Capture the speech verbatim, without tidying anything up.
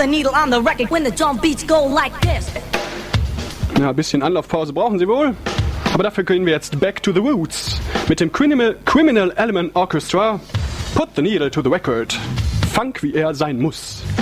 the needle on the record when the drum beats go like this. Ja, ein bisschen Anlaufpause brauchen Sie wohl. Aber dafür können wir jetzt Back to the Roots mit dem Criminal, Criminal Element Orchestra. Put the needle to the record. Funk, wie er sein muss.